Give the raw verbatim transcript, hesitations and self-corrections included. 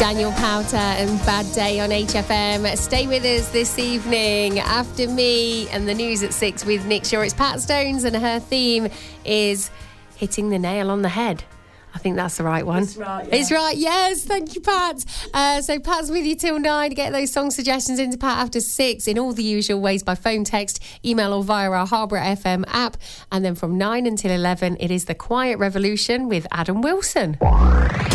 Daniel Powter and Bad Day on H F M. Stay with us this evening after me and the news at six with Nick Shaw. It's Pat Stones and her theme is hitting the nail on the head. I think that's the right one. It's right, yeah. It's right, yes. Thank you, Pat. Uh, so Pat's with you till nine. Get those song suggestions into Pat after six in all the usual ways by phone, text, email or via our Harborough F M app. And then from nine until eleven, it is The Quiet Revolution with Adam Wilson.